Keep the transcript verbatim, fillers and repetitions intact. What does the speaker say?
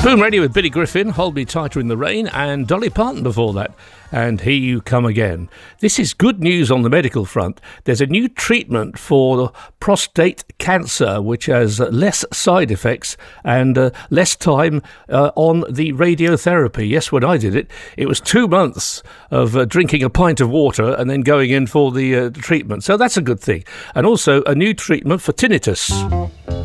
Spoon Radio with Billy Griffin, Hold Me Tighter in the Rain, and Dolly Parton before that, and Here You Come Again. This is good news on the medical front. There's a new treatment for prostate cancer, which has less side effects and uh, less time uh, on the radiotherapy. Yes, when I did it, it was two months of uh, drinking a pint of water and then going in for the uh, treatment. So that's a good thing. And also a new treatment for tinnitus.